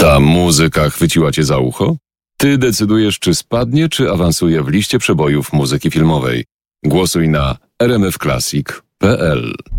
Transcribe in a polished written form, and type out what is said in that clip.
Ta muzyka chwyciła cię za ucho? Ty decydujesz, czy spadnie, czy awansuje w liście przebojów muzyki filmowej. Głosuj na rmfclassic.pl.